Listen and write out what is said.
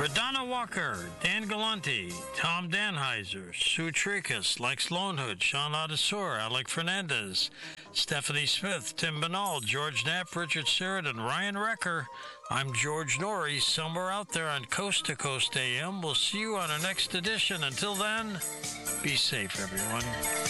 Radonna Walker, Dan Galante, Tom Danheiser, Sue Tricus, Lex Lonehood, Sean Audesor, Alec Fernandez, Stephanie Smith, Tim Banal, George Knapp, Richard Sheridan, Ryan Recker. I'm George Norrie, somewhere out there on Coast to Coast AM. We'll see you on our next edition. Until then, be safe, everyone.